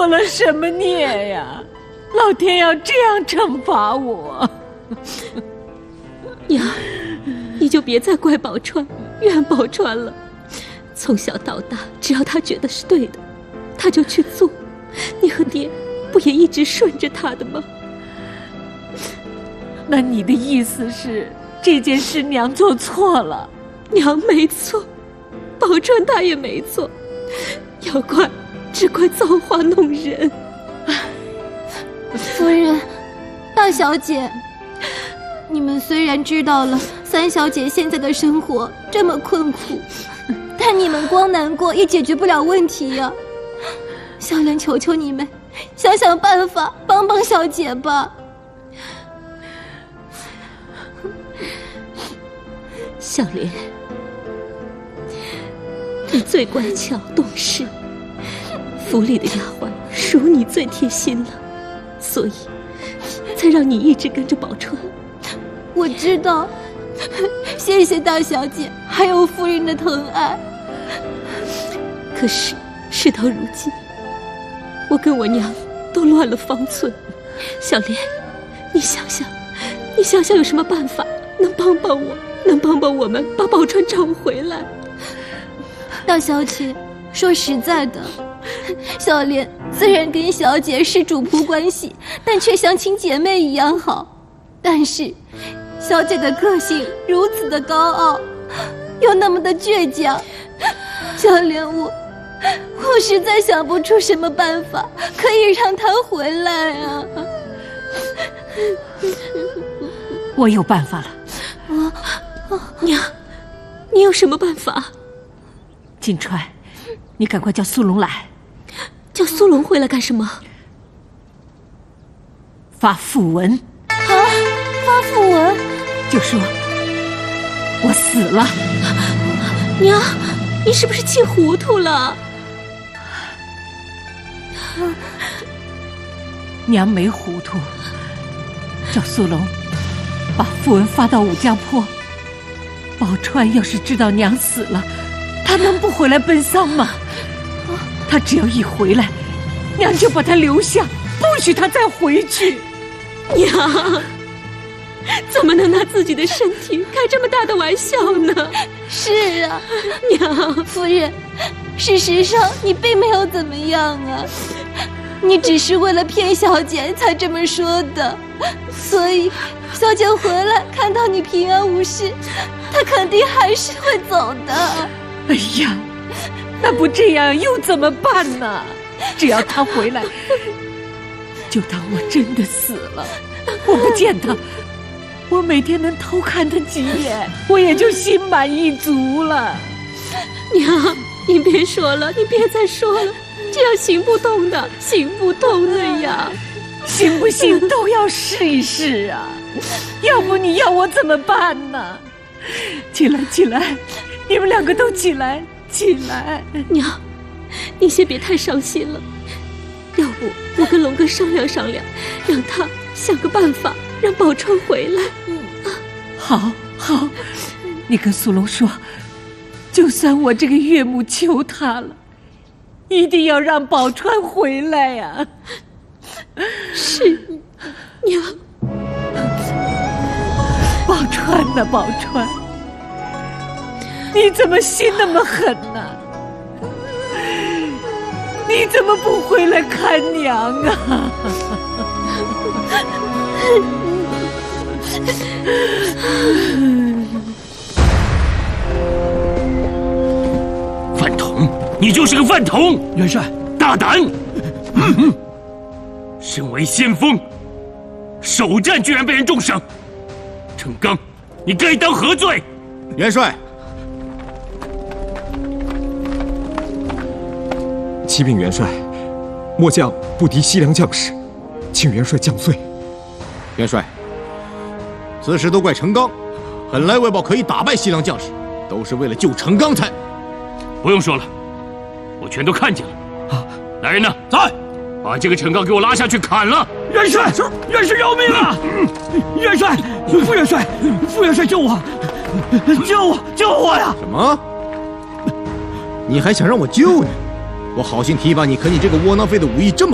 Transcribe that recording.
造了什么孽呀？老天要这样惩罚我？ 娘，你就别再怪宝钏，怨宝钏了。从小到大，只要他觉得是对的，他就去做。你和爹不也一直顺着他的吗？ 那你的意思是，这件事娘做错了？ 娘没错，宝钏她也没错，要怪只怪造化弄人。 夫人，大小姐，你们虽然知道了三小姐现在的生活这么困苦，但你们光难过也解决不了问题呀。小莲求求你们，想想办法帮帮小姐吧。 小莲，你最乖巧懂事，府里的丫鬟属你最贴心了，所以才让你一直跟着宝钏。 我知道，谢谢大小姐还有夫人的疼爱。 可是事到如今，我跟我娘都乱了方寸。小莲，你想想有什么办法能帮帮我，能帮帮我们把宝钏找回来？ 大小姐，说实在的，小莲虽然跟小姐是主仆关系，但却像亲姐妹一样好。但是小姐的个性如此的高傲，又那么的倔强，小莲我实在想不出什么办法可以让她回来啊。 我有办法了。 娘，你有什么办法？ 金钏，你赶快叫苏龙来。 叫苏龙回来干什么？ 发讣文。 啊，发讣文？ 就说我死了。 娘，你是不是气糊涂了？ 娘没糊涂，叫苏龙把讣文发到武江坡。宝钏要是知道娘死了，他能不回来奔丧吗？他只要一回来，娘就把他留下，不许他再回去。 娘，怎么能拿自己的身体开这么大的玩笑呢？ 是啊， 娘， 夫人，事实上你并没有怎么样啊，你只是为了骗小姐才这么说的。所以小姐回来看到你平安无事，她肯定还是会走的。 哎呀，那不这样又怎么办呢？只要他回来，就当我真的死了。我不见他，我每天能偷看他几眼，我也就心满意足了。 娘，你别说了，你别再说了，这样行不通的，行不通的呀。 行不行都要试一试啊，要不你要我怎么办呢？起来，起来，你们两个都起来，起来。 娘，你先别太伤心了，要不我跟龙哥商量商量，让他想个办法让宝钏回来。 好，好，你跟苏龙说，就算我这个岳母求他了，一定要让宝钏回来呀。 是，娘。 宝钏呐，宝钏，你怎么心那么狠呢？你怎么不回来看娘啊？ 饭桶，你就是个饭桶！ 元帅， 大胆！身为先锋，首战居然被人重赏，程刚，你该当何罪？ 元帅，启禀元帅，末将不敌西凉将士，请元帅降罪。 元帅，此事都怪程刚，本来魏豹可以打败西凉将士，都是为了救程刚才。 不用说了，我全都看见了。啊，来人呐， 在！ 把这个程刚给我拉下去砍了！ 元帅，元帅饶命啊！元帅，副元帅，副元帅救我！救我呀！ 什么？你还想让我救你？我好心提拔你，可你这个窝囊废的武艺这么